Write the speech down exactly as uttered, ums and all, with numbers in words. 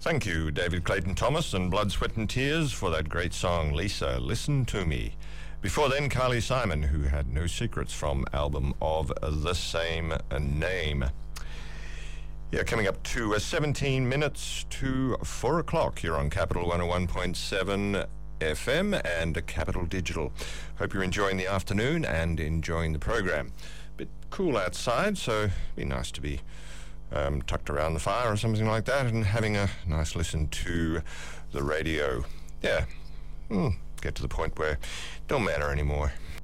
Thank you, David Clayton Thomas and Blood, Sweat and Tears, for that great song, Lisa, Listen to Me. Before then, Carly Simon, who had No Secrets, from album of the same name. Yeah, coming up to uh, seventeen minutes to four o'clock here on Capital one oh one point seven F M and Capital Digital. Hope you're enjoying the afternoon and enjoying the program. Bit cool outside, so it'd be nice to be Um, tucked around the fire or something like that and having a nice listen to the radio. Yeah, mm, get to the point where it don't matter anymore.